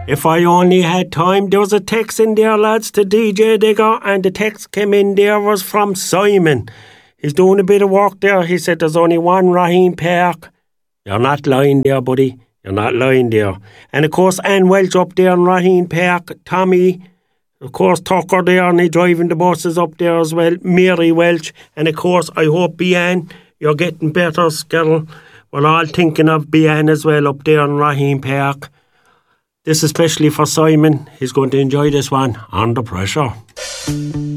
If I only had time, there was a text in there, lads, to DJ Digger, and the text came in there was from Simon. He's doing a bit of work there. He said there's only one Raheen Park. You're not lying there, buddy. You're not lying there. And of course, Anne Welch up there in Raheen Park. Tommy, of course, Tucker there, and he's driving the buses up there as well. Mary Welch. And of course, I hope, Bian, you're getting better, Skittle. We're all thinking of Bian as well up there in Raheen Park. This is especially for Simon. He's going to enjoy this one. Under Pressure.